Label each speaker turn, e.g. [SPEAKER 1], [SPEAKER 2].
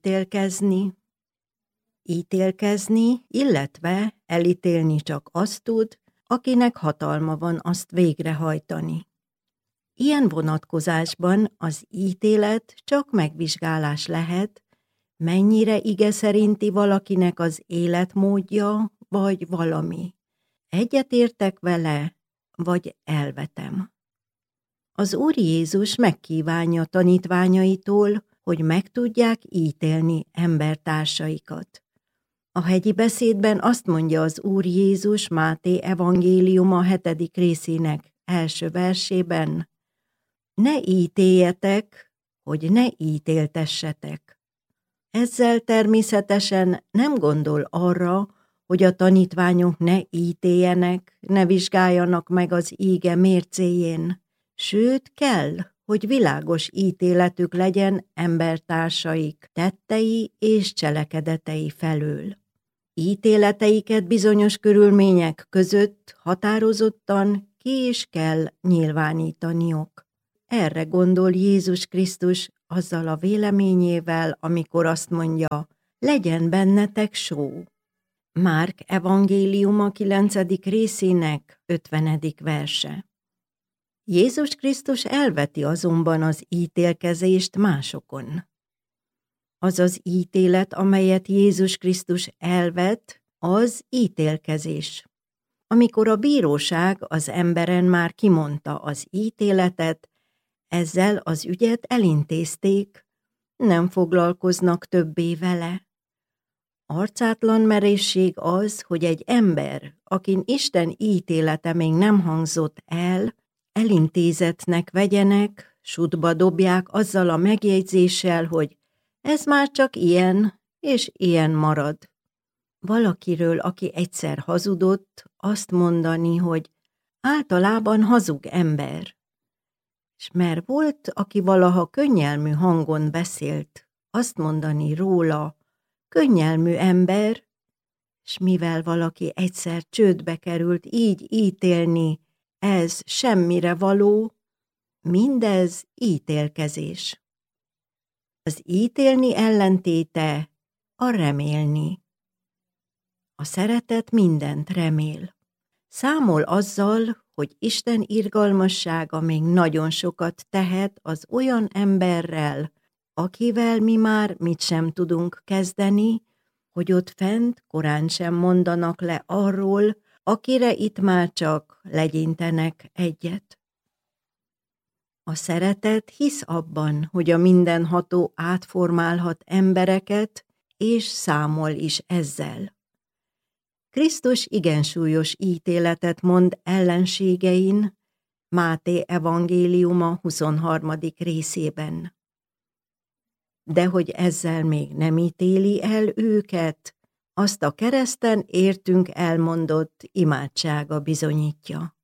[SPEAKER 1] Ítélkezni, illetve elítélni csak azt tud, akinek hatalma van azt végrehajtani. Ilyen vonatkozásban az ítélet csak megvizsgálás lehet, mennyire ige szerinti valakinek az életmódja vagy valami. Egyetértek vele, vagy elvetem. Az Úr Jézus megkívánja tanítványaitól, hogy meg tudják ítélni embertársaikat. A hegyi beszédben azt mondja az Úr Jézus Máté evangéliuma 7. részének első versében: ne ítéljetek, hogy ne ítéltessetek. Ezzel természetesen nem gondol arra, hogy a tanítványok ne ítéljenek, ne vizsgáljanak meg az íge mércéjén, sőt kell, hogy világos ítéletük legyen embertársaik tettei és cselekedetei felől. Ítéleteiket bizonyos körülmények között határozottan ki is kell nyilvánítaniuk. Erre gondol Jézus Krisztus azzal a véleményével, amikor azt mondja, legyen bennetek só. Márk evangéliuma 9. részének 50. verse. Jézus Krisztus elveti azonban az ítélkezést másokon. Az az ítélet, amelyet Jézus Krisztus elvet, az ítélkezés. Amikor a bíróság az emberen már kimondta az ítéletet, ezzel az ügyet elintézték, nem foglalkoznak többé vele. Arcátlan merészség az, hogy egy ember, akin Isten ítélete még nem hangzott el, elintézetnek vegyenek, sutba dobják azzal a megjegyzéssel, hogy ez már csak ilyen, és ilyen marad. Valakiről, aki egyszer hazudott, azt mondani, hogy általában hazug ember. S mert volt, aki valaha könnyelmű hangon beszélt, azt mondani róla, könnyelmű ember, s mivel valaki egyszer csődbe került, így ítélni, ez semmire való, mindez ítélkezés. Az ítélni ellentéte a remélni. A szeretet mindent remél. Számol azzal, hogy Isten irgalmassága még nagyon sokat tehet az olyan emberrel, akivel mi már mit sem tudunk kezdeni, hogy ott fent korán sem mondanak le arról, akire itt már csak legyintenek egyet. A szeretet hisz abban, hogy a mindenható átformálhat embereket, és számol is ezzel. Krisztus igen súlyos ítéletet mond ellenségein, Máté evangéliuma 23. részében. De hogy ezzel még nem ítéli el őket, azt a kereszten értünk elmondott imádsága bizonyítja.